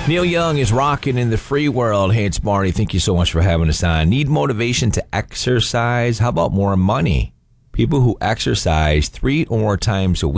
Neil Young is rocking in the free world. Hey, it's Marty. Thank you so much for having us on. Need motivation to exercise? How about more money? People who exercise 3 or more times a week